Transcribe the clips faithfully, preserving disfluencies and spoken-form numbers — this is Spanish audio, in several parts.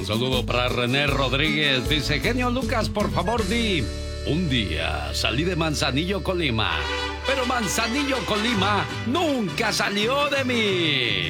Un saludo para René Rodríguez. Dice, genio Lucas, por favor di, un día salí de Manzanillo, Colima, pero Manzanillo, Colima nunca salió de mí.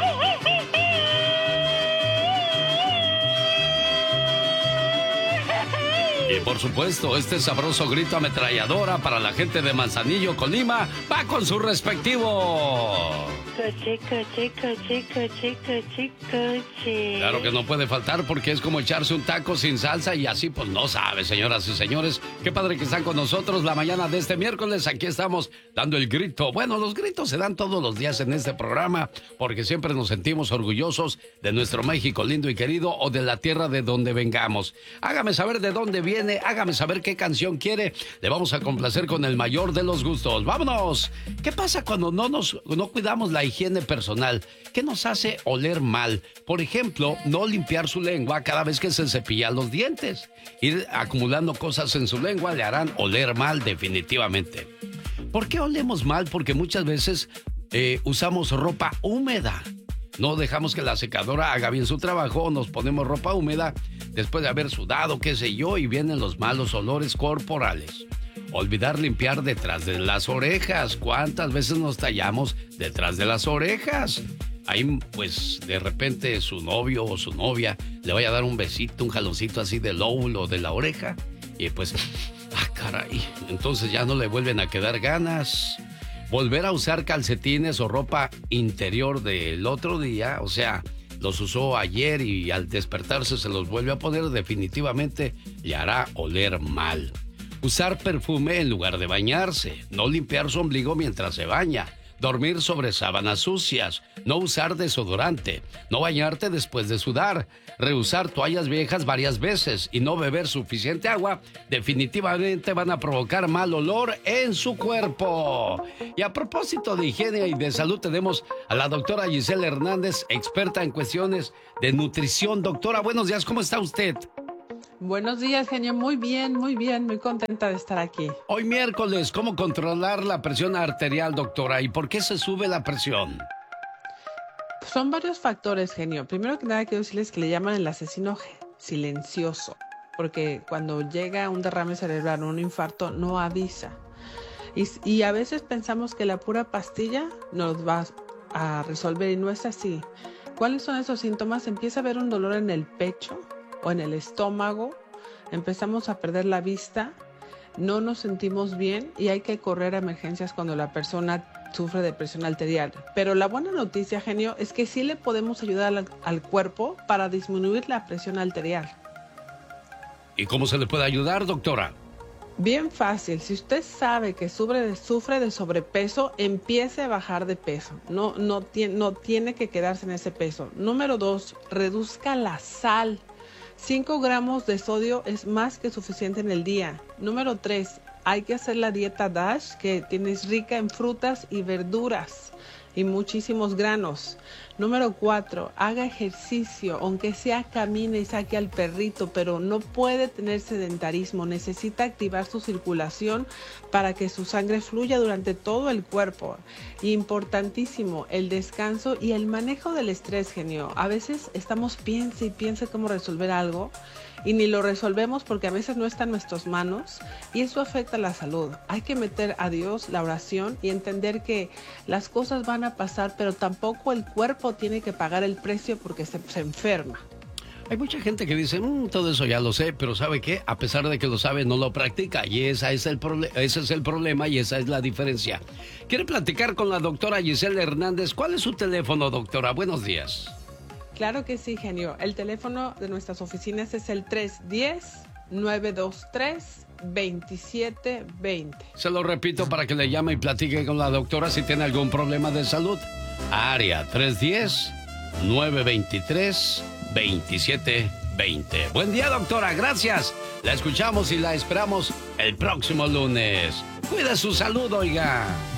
Y por supuesto, este sabroso grito ametralladora para la gente de Manzanillo, Colima, va con su respectivo. Coche, coche, coche, coche, coche, coche. Claro que no puede faltar porque es como echarse un taco sin salsa y así pues no sabe, señoras y señores. Qué padre que están con nosotros la mañana de este miércoles. Aquí estamos dando el grito. Bueno, los gritos se dan todos los días en este programa porque siempre nos sentimos orgullosos de nuestro México lindo y querido o de la tierra de donde vengamos. Hágame saber de dónde viene, hágame saber qué canción quiere. Le vamos a complacer con el mayor de los gustos. ¡Vámonos! ¿Qué pasa cuando no nos no cuidamos la higiene personal? ¿Qué nos hace oler mal? Por ejemplo, no limpiar su lengua cada vez que se cepilla los dientes. Ir acumulando cosas en su lengua le harán oler mal definitivamente. ¿Por qué olemos mal? Porque muchas veces eh, usamos ropa húmeda. No dejamos que la secadora haga bien su trabajo, nos ponemos ropa húmeda después de haber sudado, qué sé yo, y vienen los malos olores corporales. Olvidar limpiar detrás de las orejas. ¿Cuántas veces nos tallamos detrás de las orejas? Ahí, pues, de repente su novio o su novia le vaya a dar un besito, un jaloncito así del lóbulo de la oreja. Y pues, ah, caray, entonces ya no le vuelven a quedar ganas. Volver a usar calcetines o ropa interior del otro día, o sea, los usó ayer y al despertarse se los vuelve a poner, definitivamente le hará oler mal. Usar perfume en lugar de bañarse, no limpiar su ombligo mientras se baña, dormir sobre sábanas sucias, no usar desodorante, no bañarte después de sudar, reusar toallas viejas varias veces y no beber suficiente agua, definitivamente van a provocar mal olor en su cuerpo. Y a propósito de higiene y de salud, tenemos a la doctora Giselle Hernández, experta en cuestiones de nutrición. Doctora, buenos días, ¿cómo está usted? Buenos días, genio. Muy bien, muy bien. Muy contenta de estar aquí. Hoy miércoles, ¿cómo controlar la presión arterial, doctora? ¿Y por qué se sube la presión? Son varios factores, genio. Primero que nada, quiero decirles que le llaman el asesino silencioso, porque cuando llega un derrame cerebral o un infarto, no avisa. Y, y a veces pensamos que la pura pastilla nos va a resolver y no es así. ¿Cuáles son esos síntomas? Empieza a haber un dolor en el pecho o en el estómago, empezamos a perder la vista, no nos sentimos bien y hay que correr a emergencias cuando la persona sufre de presión arterial. Pero la buena noticia, genio, es que sí le podemos ayudar al, al cuerpo para disminuir la presión arterial. ¿Y cómo se le puede ayudar, doctora? Bien fácil. Si usted sabe que sufre de, sufre de sobrepeso, empiece a bajar de peso. No, no, tiene, no tiene que quedarse en ese peso. Número dos, reduzca la sal. cinco gramos de sodio es más que suficiente en el día. Número tres, hay que hacer la dieta DASH, que tienes rica en frutas y verduras y muchísimos granos. Número cuatro, haga ejercicio, aunque sea camine y saque al perrito, pero no puede tener sedentarismo. Necesita activar su circulación para que su sangre fluya durante todo el cuerpo. Importantísimo, el descanso y el manejo del estrés, genio. A veces estamos piense y piense cómo resolver algo y ni lo resolvemos porque a veces no está en nuestras manos y eso afecta la salud. Hay que meter a Dios, la oración y entender que las cosas van a pasar, pero tampoco el cuerpo tiene que pagar el precio porque se, se enferma. Hay mucha gente que dice, mmm, todo eso ya lo sé, pero ¿sabe qué? A pesar de que lo sabe, no lo practica. Y esa es el proble- ese es el problema y esa es la diferencia. ¿Quiere platicar con la doctora Giselle Hernández? ¿Cuál es su teléfono, doctora? Buenos días. Claro que sí, genio. El teléfono de nuestras oficinas es el tres uno cero, nueve dos tres, dos siete dos cero. Se lo repito para que le llame y platique con la doctora si tiene algún problema de salud. Área tres uno cero, nueve dos tres, dos siete dos cero. Buen día, doctora. Gracias. La escuchamos y la esperamos el próximo lunes. Cuida su salud, oiga.